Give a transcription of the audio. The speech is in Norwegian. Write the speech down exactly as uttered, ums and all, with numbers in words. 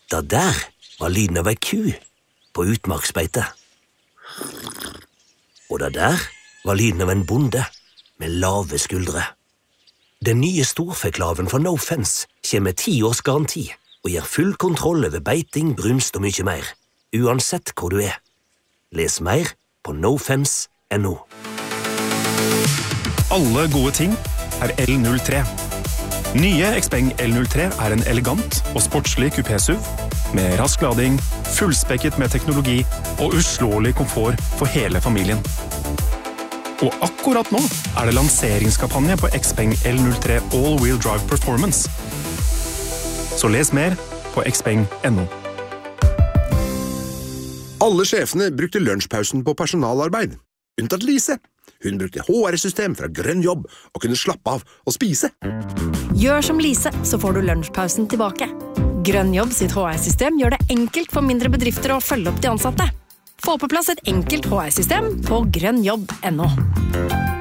Da der var lyden av ei ku på utmarksbeite. Og da der var lyden av en bonde med lave skuldre. Den nye storfeklaven fra No Fence kommer med ti års garanti og gir full kontroll over beiting, brunst og mye mer, uansett hvor du er. Les mer på nofence punktum no. Alle gode ting er L null tre. Nye Xpeng L null tre er en elegant og sportslig kupé-S U V med rask lading, fullspekket med teknologi og uslåelig komfort for hele familien. Og akkurat nå er det lanseringskampanje på Xpeng L null tre All-Wheel Drive Performance. Så les mer på xpeng punktum no. Alle sjefene brukte lunsjpausen på personalarbeid. Unntatt Lise. Hun brukte H R-system fra Grønn Jobb og kunne slappe av og spise. Gjør som Lise, så får du lunsjpausen tilbake. Grønn Jobb sitt H R-system gjør det enkelt for mindre bedrifter å følge opp de ansatte. Få på plass et enkelt H R-system på grønn jobb punktum no.